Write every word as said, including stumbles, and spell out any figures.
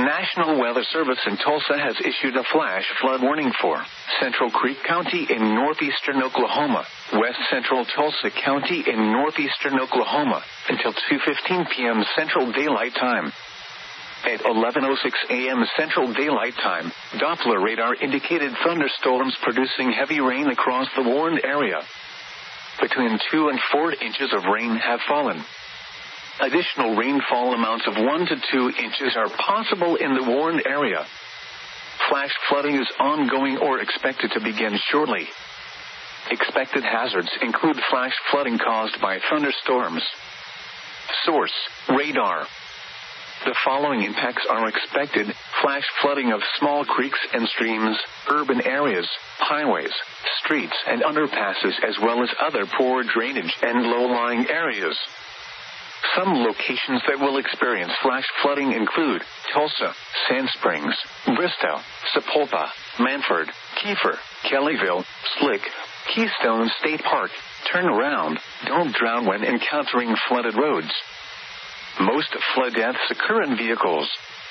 National Weather Service in Tulsa has issued a flash flood warning for Central Creek County in northeastern Oklahoma, west central Tulsa County in northeastern Oklahoma, until two fifteen p.m. Central Daylight Time. At eleven oh six a.m. Central Daylight Time, Doppler radar indicated thunderstorms producing heavy rain across the warned area. Between two and four inches of rain have fallen. Additional rainfall amounts of one to two inches are possible in the warned area. Flash flooding is ongoing or expected to begin shortly. Expected hazards include flash flooding caused by thunderstorms. Source: radar. The following impacts are expected: flash flooding of small creeks and streams, urban areas, highways, streets and underpasses, as well as other poor drainage and low-lying areas. Some locations that will experience flash flooding include Tulsa, Sand Springs, Bristow, Sapulpa, Manford, Kiefer, Kellyville, Slick, Keystone State Park. Turn around. Don't drown when encountering flooded roads. Most flood deaths occur in vehicles.